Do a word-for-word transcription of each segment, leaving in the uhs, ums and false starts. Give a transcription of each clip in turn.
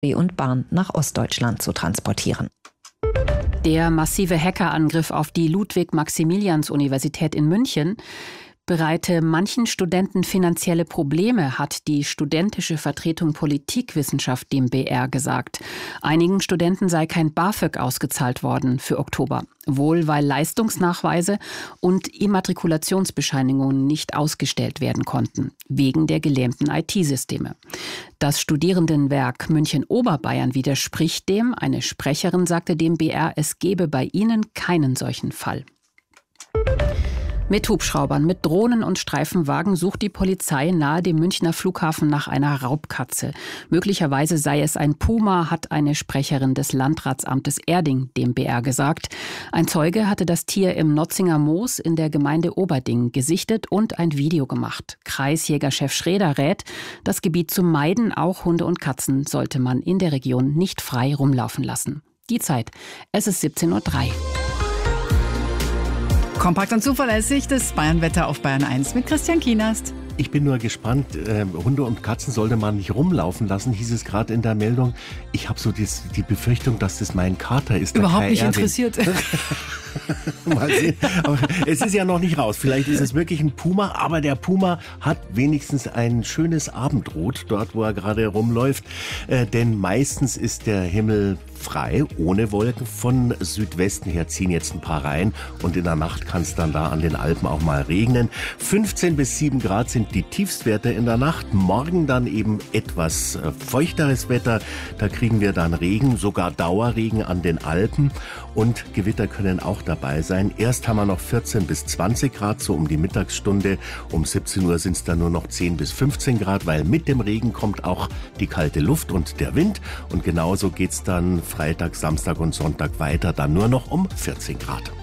und Bahn nach Ostdeutschland zu transportieren. Der massive Hackerangriff auf die Ludwig-Maximilians-Universität in München bereite manchen Studenten finanzielle Probleme, hat die studentische Vertretung Politikwissenschaft dem B R gesagt. Einigen Studenten sei kein BAföG ausgezahlt worden für Oktober. Wohl weil Leistungsnachweise und Immatrikulationsbescheinigungen nicht ausgestellt werden konnten, wegen der gelähmten I T-Systeme. Das Studierendenwerk München-Oberbayern widerspricht dem. Eine Sprecherin sagte dem B R, es gebe bei ihnen keinen solchen Fall. Mit Hubschraubern, mit Drohnen und Streifenwagen sucht die Polizei nahe dem Münchner Flughafen nach einer Raubkatze. Möglicherweise sei es ein Puma, hat eine Sprecherin des Landratsamtes Erding dem B R gesagt. Ein Zeuge hatte das Tier im Notzinger Moos in der Gemeinde Oberding gesichtet und ein Video gemacht. Kreisjägerchef Schreder rät, das Gebiet zu meiden. Auch Hunde und Katzen sollte man in der Region nicht frei rumlaufen lassen. Die Zeit, es ist siebzehn Uhr drei. Kompakt und zuverlässig, das Bayernwetter auf Bayern eins mit Christian Kienast. Ich bin nur gespannt, äh, Hunde und Katzen sollte man nicht rumlaufen lassen, hieß es gerade in der Meldung. Ich habe so dies, die Befürchtung, dass das mein Kater ist. Überhaupt nicht interessiert. Mal sehen. Aber es ist ja noch nicht raus. Vielleicht ist es wirklich ein Puma, aber der Puma hat wenigstens ein schönes Abendrot, dort wo er gerade rumläuft. Äh, denn meistens ist der Himmel frei, ohne Wolken. Von Südwesten her ziehen jetzt ein paar rein und in der Nacht kann es dann da an den Alpen auch mal regnen. fünfzehn bis sieben Grad sind die Tiefstwerte in der Nacht. Morgen dann eben etwas feuchteres Wetter. Da kriegen wir dann Regen, sogar Dauerregen an den Alpen und Gewitter können auch dabei sein. Erst haben wir noch vierzehn bis zwanzig Grad, so um die Mittagsstunde. Um siebzehn Uhr sind es dann nur noch zehn bis fünfzehn Grad, weil mit dem Regen kommt auch die kalte Luft und der Wind. Und genauso geht's dann Freitag, Samstag und Sonntag weiter, dann nur noch um vierzehn Grad.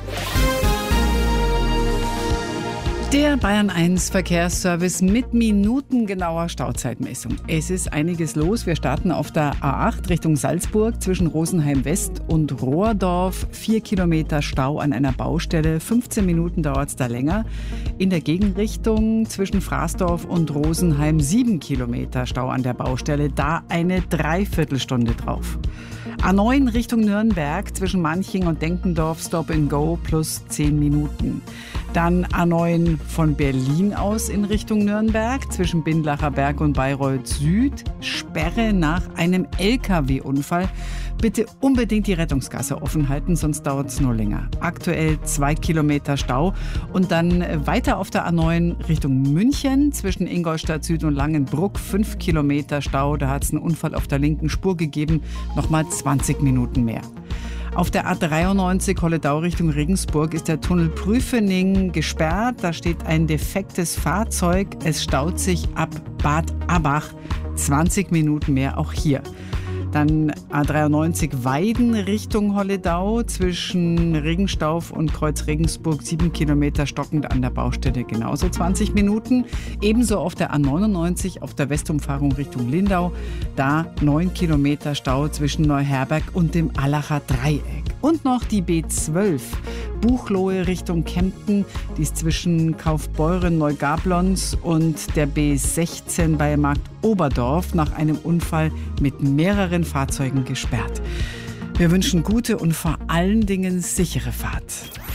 Der Bayern eins Verkehrsservice mit minutengenauer Stauzeitmessung. Es ist einiges los. Wir starten auf der A acht Richtung Salzburg zwischen Rosenheim West und Rohrdorf. Vier Kilometer Stau an einer Baustelle. fünfzehn Minuten dauert es da länger. In der Gegenrichtung zwischen Fraßdorf und Rosenheim sieben Kilometer Stau an der Baustelle. Da eine Dreiviertelstunde drauf. A neun Richtung Nürnberg zwischen Manching und Denkendorf Stop and Go plus zehn Minuten. Dann A neun von Berlin aus in Richtung Nürnberg zwischen Bindlacher Berg und Bayreuth Süd. Sperre nach einem L K W-Unfall. Bitte unbedingt die Rettungsgasse offen halten, sonst dauert es nur länger. Aktuell zwei Kilometer Stau. Und dann weiter auf der A neun Richtung München zwischen Ingolstadt Süd und Langenbruck. Fünf Kilometer Stau. Da hat es einen Unfall auf der linken Spur gegeben. Nochmal zwanzig Minuten mehr. Auf der A dreiundneunzig Holledau Richtung Regensburg ist der Tunnel Prüfening gesperrt. Da steht ein defektes Fahrzeug. Es staut sich ab Bad Abach. zwanzig Minuten mehr auch hier. Dann A dreiundneunzig Weiden Richtung Holledau zwischen Regenstauf und Kreuz Regensburg. Sieben Kilometer stockend an der Baustelle, genauso zwanzig Minuten. Ebenso auf der A neunundneunzig auf der Westumfahrung Richtung Lindau. Da neun Kilometer Stau zwischen Neuherberg und dem Allacher Dreieck. Und noch die B zwölf Buchloe Richtung Kempten. Die ist zwischen Kaufbeuren, Neugablons und der B sechzehn bei Markt Oberdorf nach einem Unfall mit mehreren Fahrzeugen gesperrt. Wir wünschen gute und vor allen Dingen sichere Fahrt.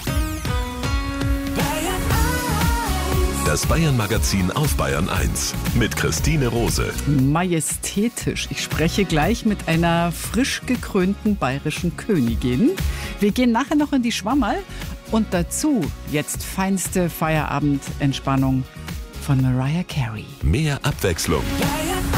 Das Bayern-Magazin auf Bayern eins mit Christine Rose. Majestätisch. Ich spreche gleich mit einer frisch gekrönten bayerischen Königin. Wir gehen nachher noch in die Schwammerl und dazu jetzt feinste Feierabendentspannung von Mariah Carey. Mehr Abwechslung.